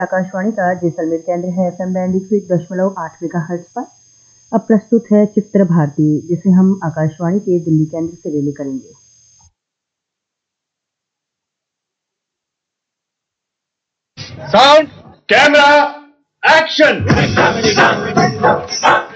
आकाशवाणी का जैसलमेर केंद्र है एफएम बैंड 101.8 मेगाहर्ट्ज पर। अब प्रस्तुत है चित्र भारती, जिसे हम आकाशवाणी के दिल्ली केंद्र से रिले करेंगे। Sound camera action.